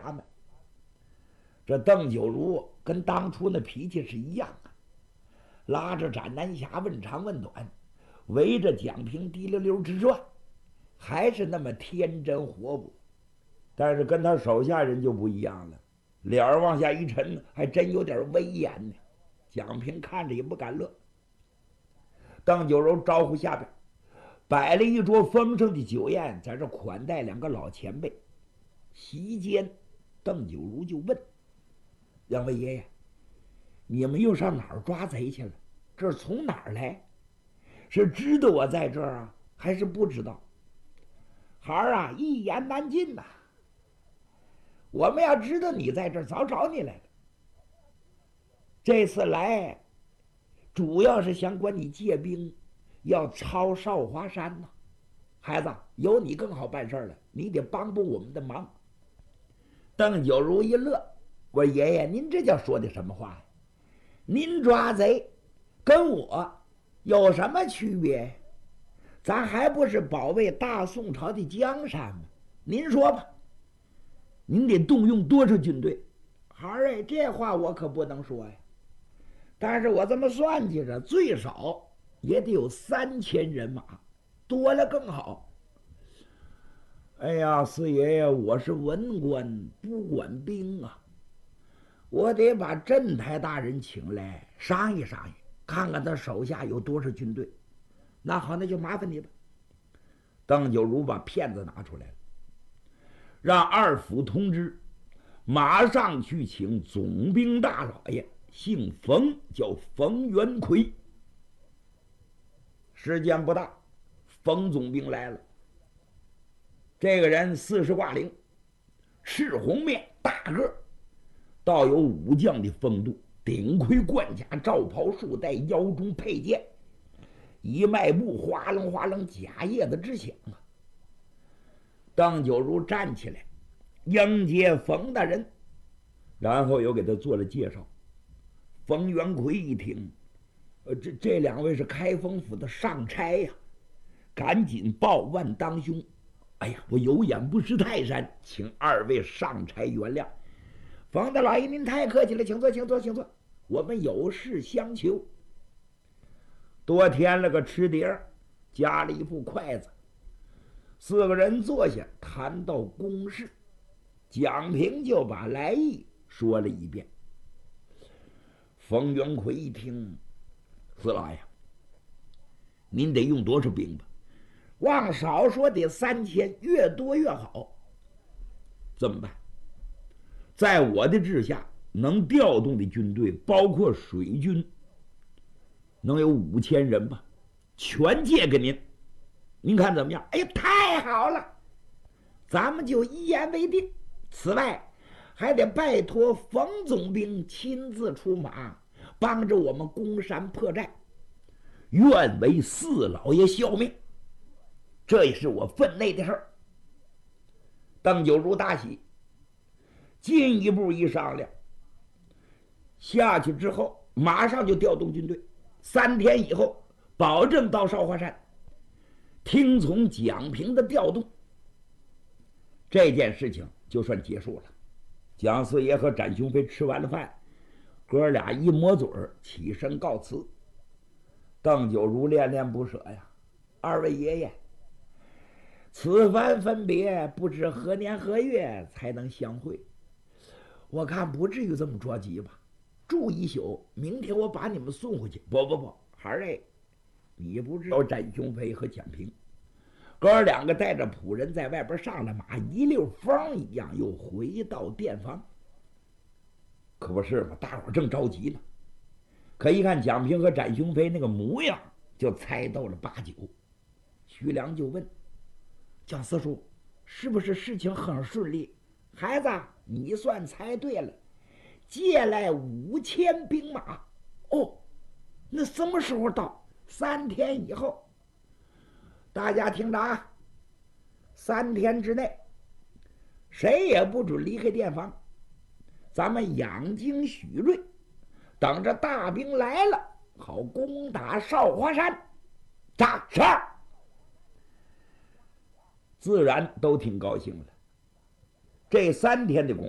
他们。这邓九如跟当初那脾气是一样啊，拉着斩南侠问长问短，围着蒋平滴溜溜直转，还是那么天真活泼。但是跟他手下人就不一样了，脸儿往下一沉，还真有点威严呢。蒋平看着也不敢乐。邓九如招呼下边摆了一桌丰盛的酒宴，在这款待两个老前辈。席间，邓九如就问：“两位爷爷，你们又上哪儿抓贼去了？这是从哪儿来？是知道我在这儿啊，还是不知道？”孩儿啊，一言难尽呐。我们要知道你在这儿，早找你来了。这次来，主要是想管你借兵，要抄少华山呢。孩子，有你更好办事了，你得帮我们的忙。邓九如一乐，我说爷爷，您这叫说的什么话呀？您抓贼跟我有什么区别？咱还不是保卫大宋朝的江山吗？您说吧，您得动用多少军队？孩儿，这话我可不能说呀。但是我这么算计着，最少也得有3000人马，多了更好。哎呀，四爷爷，我是文官，不管兵啊，我得把镇台大人请来商议商议，看看他手下有多少军队。那好，那就麻烦你吧。邓九如把片子拿出来了，让二府通知，马上去请总兵大老爷，姓冯，叫冯元奎。时间不大，冯总兵来了。这个人40挂领，赤红面，大个，倒有武将的风度，顶盔贯甲，罩袍束带，腰中佩剑，一迈步哗楞哗楞，甲叶子直响啊。邓九如站起来迎接冯大人，然后又给他做了介绍。冯元奎一听，这两位是开封府的上差呀，赶紧报万当兄。哎呀，我有眼不识泰山，请二位上差原谅。冯大老爷，您太客气了，请坐，请坐，请坐。我们有事相求。多添了个吃碟，加了一副筷子。4个人坐下，谈到公事，蒋平就把来意说了一遍。冯元奎一听，四老爷，您得用多少兵吧？往少说得3000，越多越好。怎么办？在我的治下，能调动的军队包括水军，能有5000人吧，全借给您。您看怎么样？哎呀，太好了，咱们就一言为定。此外，还得拜托冯总兵亲自出马，帮着我们攻山破寨，愿为四老爷效命。这也是我分内的事儿。邓九如大喜，进一步一商量，下去之后马上就调动军队，3天以后保证到少华山，听从蒋平的调动。这件事情就算结束了。蒋四爷和展雄飞吃完了饭，哥俩一抹嘴起身告辞。邓九如恋恋不舍呀，二位爷爷，此番分别，不知何年何月才能相会。我看不至于这么着急吧，住一宿，明天我把你们送回去。不，孩儿哎，你不知道展雄飞和蒋平哥两个带着仆人在外边上了马，一溜风一样又回到店房。可不是嘛，大伙正着急呢。可一看蒋平和展雄飞那个模样，就猜到了8九。徐良就问蒋四叔，是不是事情很顺利？孩子，你算猜对了，借来5000兵马。哦，那什么时候到？3天以后。大家听着啊，3天之内，谁也不准离开店房。咱们养精蓄锐，等着大兵来了，好攻打少华山。扎是，自然都挺高兴的。这3天的功夫